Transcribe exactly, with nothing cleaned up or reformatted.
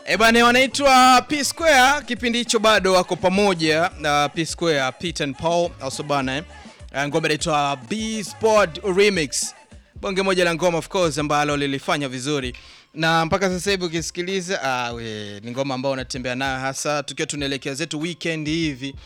Eh bana, wanaitwa P Square, kipindi hicho bado wako pamoja na P Square, Pete and Paul also bana. Eh, ngoma inaitwa B Sport Remix. Bonge moja la ngoma of course ambalo lilifanya vizuri. Na mpaka sasa hivi ukisikiliza, ah we, ni ngoma ambayo unatembea nayo hasa tukiwa tunaelekea zetu weekend hivi.